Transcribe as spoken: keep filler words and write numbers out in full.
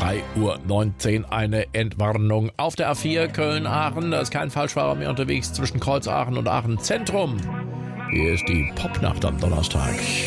drei Uhr neunzehn eine Entwarnung auf der A vier Köln-Aachen. Da ist kein Falschfahrer mehr unterwegs zwischen Kreuz Aachen und Aachen Zentrum. Hier ist die Popnacht am Donnerstag.